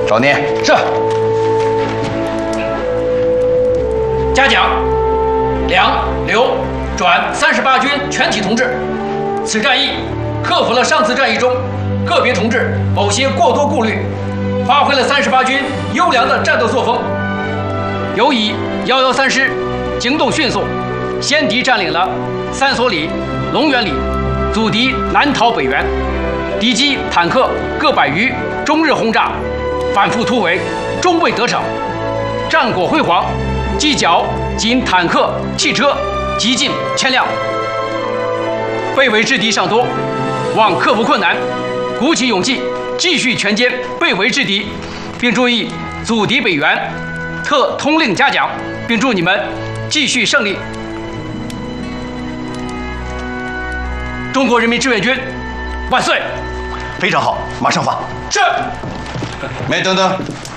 找您。 是。嘉奖梁、刘、转38军全体同志，此战役克服了上次战役中个别同志某些过多顾虑，发挥了38军优良的战斗作风。尤以113师行动迅速，先敌占领了三所里、龙源里，阻敌南逃北援，敌机坦克各100余，终日轰炸，反复突围，终未得逞，战果辉煌。击缴仅坦克、汽车极近1000辆，被围之敌尚多，望克服困难，鼓起勇气，继续全歼被围之敌，并注意阻敌北援，特通令嘉奖，并祝你们继续胜利。中国人民志愿军万岁！ 非常好，马上发。 是。 没，等等。